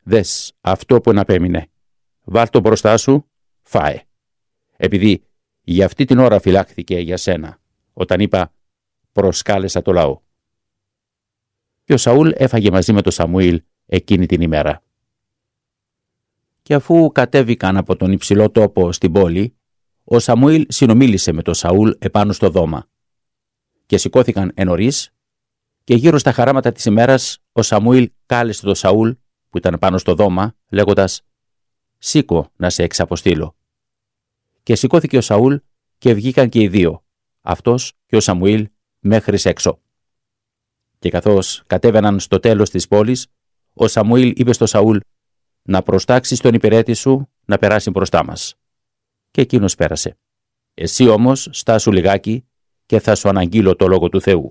Δες αυτό που αναπέμεινε. Βάλ' το μπροστά σου, φάε. Επειδή για αυτή την ώρα φυλάχθηκε για σένα, όταν είπα προσκάλεσα το λαό». Και ο Σαούλ έφαγε μαζί με τον Σαμουήλ εκείνη την ημέρα. Και αφού κατέβηκαν από τον υψηλό τόπο στην πόλη, ο Σαμουήλ συνομίλησε με τον Σαούλ επάνω στο δώμα. Και σηκώθηκαν ενωρίς, και γύρω στα χαράματα της ημέρας ο Σαμουήλ κάλεσε τον Σαούλ που ήταν πάνω στο δώμα, λέγοντας «Σήκω να σε εξαποστείλω». Και σηκώθηκε ο Σαούλ και βγήκαν και οι δύο, αυτός και ο Σαμουήλ, μέχρις έξω. Και καθώς κατέβαιναν στο τέλος της πόλης, ο Σαμουήλ είπε στο Σαούλ «Να προστάξεις τον υπηρέτη σου να περάσει μπροστά μας». Και εκείνος πέρασε. «Εσύ όμως στάσου λιγάκι και θα σου αναγγείλω το λόγο του Θεού».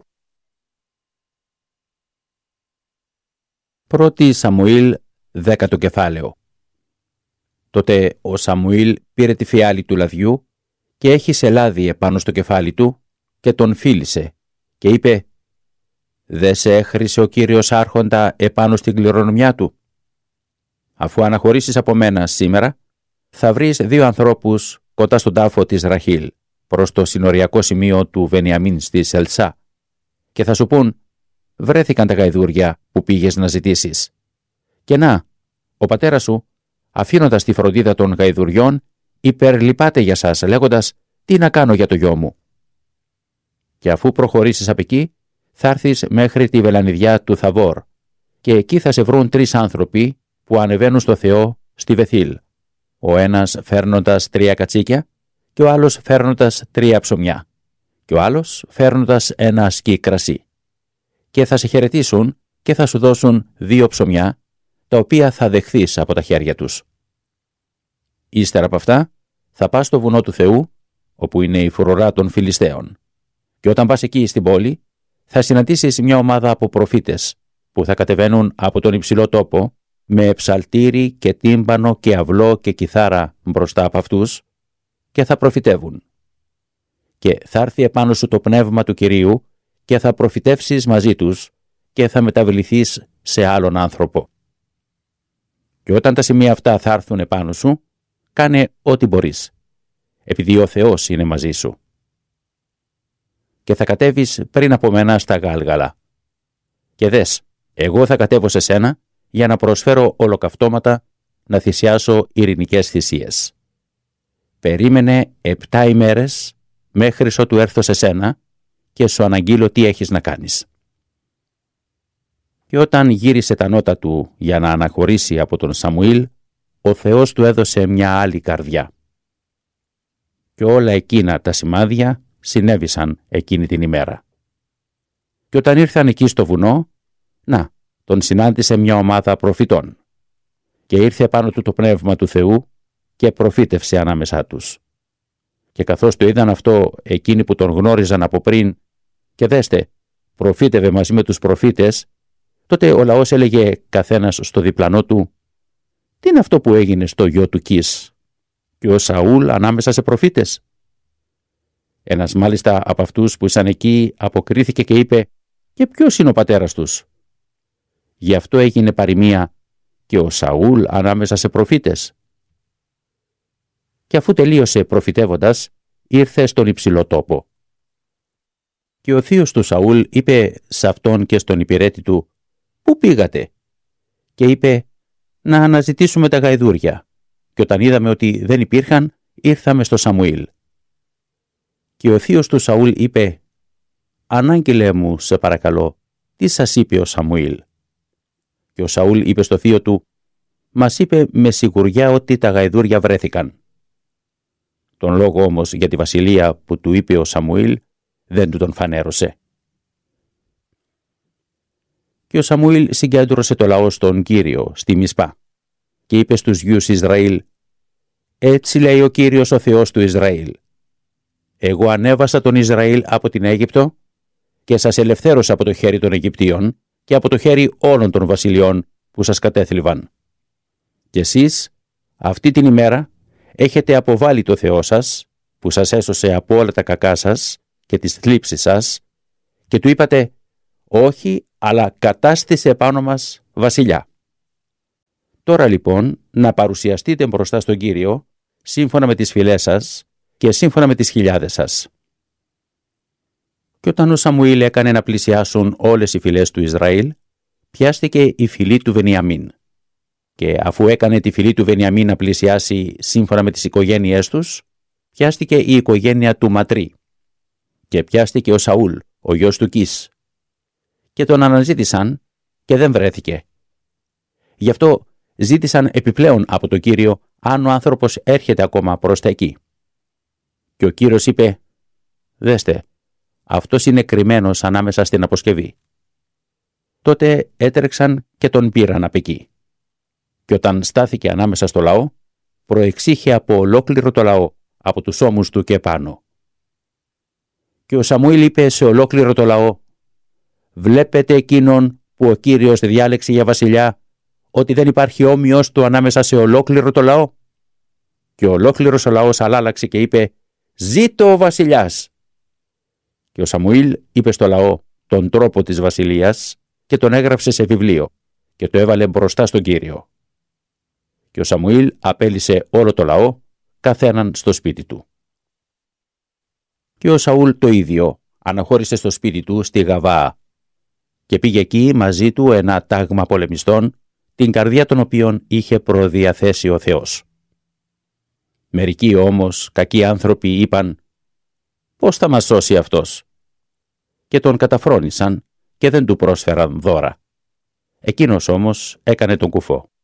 1 Σαμουήλ 10ο κεφάλαιο. Τότε ο Σαμουήλ πήρε τη φιάλη του λαδιού και έχισε λάδι επάνω στο κεφάλι του και τον φίλησε και είπε «Δε σε έχρισε ο Κύριος άρχοντα επάνω στην κληρονομιά του? Αφού αναχωρήσεις από μένα σήμερα, θα βρεις 2 ανθρώπους κοντά στον τάφο της Ραχήλ, προς το συνοριακό σημείο του Βενιαμίν στη Σελσά, και θα σου πούν βρέθηκαν τα γαϊδούρια που πήγες να ζητήσεις. Και να, ο πατέρας σου, αφήνοντας τη φροντίδα των γαϊδουριών, υπερλυπάται για σας, λέγοντας «Τι να κάνω για το γιο μου?» Και αφού προχωρήσεις απ' εκεί, θα έρθεις μέχρι τη βελανιδιά του Θαβόρ, και εκεί θα σε βρουν 3 άνθρωποι που ανεβαίνουν στο Θεό στη Βεθήλ, ο ένας φέρνοντας 3 κατσίκια και ο άλλος φέρνοντας 3 ψωμιά και ο άλλος φέρνοντας ένα ασκί κρασί. Και θα σε χαιρετήσουν και θα σου δώσουν 2 ψωμιά, τα οποία θα δεχθείς από τα χέρια τους. Ύστερα από αυτά θα πας στο βουνό του Θεού, όπου είναι η φρουρά των Φιλιστέων. Και όταν πας εκεί στην πόλη, θα συναντήσεις μια ομάδα από προφήτες, που θα κατεβαίνουν από τον υψηλό τόπο, με ψαλτήρι και τύμπανο και αυλό και κιθάρα μπροστά από αυτούς, και θα προφητεύουν. Και θα έρθει επάνω σου το πνεύμα του Κυρίου και θα προφητεύσεις μαζί τους και θα μεταβληθείς σε άλλον άνθρωπο. Και όταν τα σημεία αυτά θα έρθουν επάνω σου, κάνε ό,τι μπορείς, επειδή ο Θεός είναι μαζί σου. Και θα κατέβεις πριν από μένα στα Γάλγαλα. Και δες, εγώ θα κατέβω σε σένα για να προσφέρω ολοκαυτώματα, να θυσιάσω ειρηνικές θυσίες. Περίμενε 7 ημέρες μέχρι ότου έρθω σε σένα και σου αναγγείλω τι έχεις να κάνεις». Και όταν γύρισε τα νότα του για να αναχωρήσει από τον Σαμουήλ, ο Θεός του έδωσε μια άλλη καρδιά. Και όλα εκείνα τα σημάδια συνέβησαν εκείνη την ημέρα. Και όταν ήρθαν εκεί στο βουνό, να, τον συνάντησε μια ομάδα προφητών. Και ήρθε πάνω του το πνεύμα του Θεού και προφήτευσε ανάμεσά τους. Και καθώς το είδαν αυτό εκείνοι που τον γνώριζαν από πριν, και δέστε, προφήτευε μαζί με τους προφήτες, τότε ο λαός έλεγε καθένας στο διπλανό του «Τι είναι αυτό που έγινε στο γιο του Κις και ο Σαούλ ανάμεσα σε προφήτες?» Ένας μάλιστα από αυτούς που ήσαν εκεί αποκρίθηκε και είπε «Και ποιος είναι ο πατέρας τους?» Γι' αυτό έγινε παροιμία «Και ο Σαούλ ανάμεσα σε προφήτες». Και αφού τελείωσε προφητεύοντας, ήρθε στον υψηλό τόπο. Και ο θείος του Σαούλ είπε σε αυτόν και στον υπηρέτη του «Πού πήγατε?» Και είπε «Να αναζητήσουμε τα γαϊδούρια». Και όταν είδαμε ότι δεν υπήρχαν, ήρθαμε στο Σαμουήλ. Και ο θείος του Σαούλ είπε «Ανάγγειλέ μου, σε παρακαλώ, τι σας είπε ο Σαμουήλ?» Και ο Σαούλ είπε στο θείο του «Μας είπε με σιγουριά ότι τα γαϊδούρια βρέθηκαν». Τον λόγο όμως για τη βασιλεία που του είπε ο Σαμουήλ δεν του τον φανέρωσε. Και ο Σαμουήλ συγκέντρωσε το λαό στον Κύριο στη Μισπά και είπε στους γιους Ισραήλ «Έτσι λέει ο Κύριος ο Θεός του Ισραήλ. Εγώ ανέβασα τον Ισραήλ από την Αίγυπτο και σας ελευθέρωσα από το χέρι των Αιγυπτίων και από το χέρι όλων των βασιλειών που σας κατέθλιβαν. Και εσείς αυτή την ημέρα έχετε αποβάλει το Θεό σας που σας έσωσε από όλα τα κακά σας και τις θλίψεις σας και του είπατε «Όχι, αλλά κατάστησε επάνω μας βασιλιά». Τώρα λοιπόν να παρουσιαστείτε μπροστά στον Κύριο, σύμφωνα με τις φυλές σας και σύμφωνα με τις χιλιάδες σας». Και όταν ο Σαμουήλ έκανε να πλησιάσουν όλες οι φυλές του Ισραήλ, πιάστηκε η φυλή του Βενιαμίν. Και αφού έκανε τη φυλή του Βενιαμίν να πλησιάσει σύμφωνα με τις οικογένειές τους, πιάστηκε η οικογένεια του Ματρί. Και πιάστηκε ο Σαούλ, ο γιος του Κις. Και τον αναζήτησαν και δεν βρέθηκε. Γι' αυτό ζήτησαν επιπλέον από τον Κύριο αν ο άνθρωπος έρχεται ακόμα προς τα εκεί. Και ο Κύριος είπε: «Δέστε, αυτός είναι κρυμμένος ανάμεσα στην αποσκευή». Τότε έτρεξαν και τον πήραν απ' εκεί. Και όταν στάθηκε ανάμεσα στο λαό, προεξήχε από ολόκληρο το λαό, από τους ώμους του και πάνω. Και ο Σαμουήλ είπε σε ολόκληρο το λαό: «Βλέπετε εκείνον που ο Κύριος διάλεξε για βασιλιά, ότι δεν υπάρχει όμοιος του ανάμεσα σε ολόκληρο το λαό?» Και ολόκληρος ο λαός αλλάλαξε και είπε: «Ζήτω ο βασιλιάς!» Και ο Σαμουήλ είπε στο λαό τον τρόπο της βασιλείας και τον έγραψε σε βιβλίο και το έβαλε μπροστά στον Κύριο. Και ο Σαμουήλ απέλυσε όλο το λαό, καθέναν στο σπίτι του. Και ο Σαούλ το ίδιο αναχώρησε στο σπίτι του στη Γαβά και πήγε εκεί μαζί του ένα τάγμα πολεμιστών, την καρδιά των οποίων είχε προδιαθέσει ο Θεός. Μερικοί όμως κακοί άνθρωποι είπαν: «Πώς θα μας σώσει αυτός?» Και τον καταφρόνησαν και δεν του πρόσφεραν δώρα. Εκείνος όμως έκανε τον κουφό.